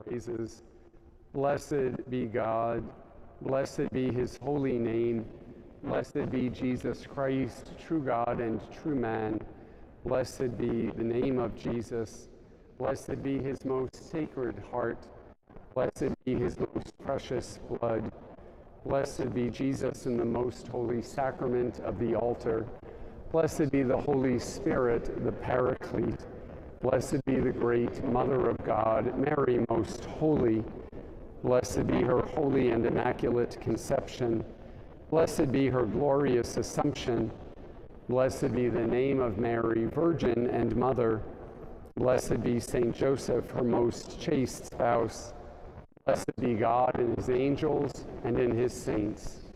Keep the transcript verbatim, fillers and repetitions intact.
praises. Blessed be God. Blessed be his holy name. Blessed be Jesus Christ, true God and true man. Blessed be the name of Jesus. Blessed be his most sacred heart. Blessed be his most precious blood. Blessed be Jesus in the most holy sacrament of the altar. Blessed be the Holy Spirit, the Paraclete. Blessed be the great Mother of God, Mary most holy. Blessed be her holy and immaculate conception. Blessed be her glorious assumption. Blessed be the name of Mary, Virgin and Mother. Blessed be Saint Joseph, her most chaste spouse. Blessed be God in his angels and in his saints.